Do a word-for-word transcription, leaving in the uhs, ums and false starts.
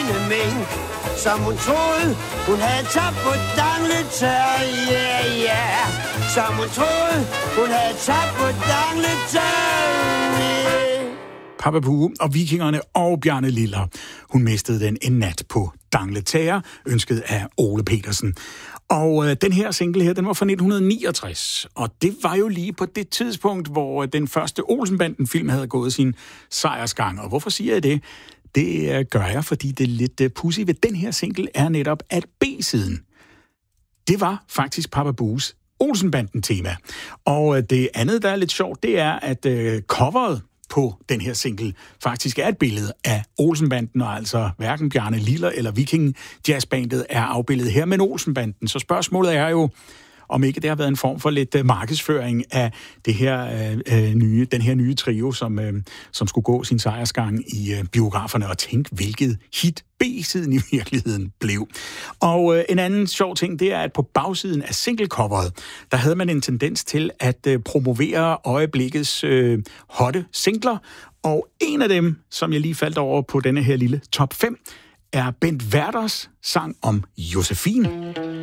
fine mink, som hun troede, hun havde tabt på dangletør, yeah, yeah. Som hun troede, hun havde tabt på dangletør, yeah. Papa Bue og Vikingerne og Bjarne Liller. Hun mistede den en nat på Dangletære, ønsket af Ole Petersen. Og øh, den her single her, den var fra nitten niogtres, og det var jo lige på det tidspunkt, hvor den første Olsenbanden-film havde gået sin sejrsgang. Og hvorfor siger jeg det? Det øh, gør jeg, fordi det lidt øh, pudsige ved den her single er netop, at B-siden, det var faktisk Papa Bues Olsenbanden-tema. Og øh, det andet, der er lidt sjovt, det er, at øh, coveret på den her single faktisk er et billede af Olsenbanden, og altså hverken Bjarne Liller eller Viking Jazzbandet er afbildet her, men Olsenbanden. Så spørgsmålet er jo, om ikke det har været en form for lidt uh, markedsføring af det her uh, nye, den her nye trio, som, uh, som skulle gå sin sejrsgang i uh, biograferne, og tænk, hvilket hit B-siden i virkeligheden blev. Og uh, en anden sjov ting, det er, at på bagsiden af singlecoveret, der havde man en tendens til at uh, promovere øjeblikkets uh, hotte singler, og en af dem, som jeg lige faldt over på denne her lille top fem, er Bent Werders sang om Josefine.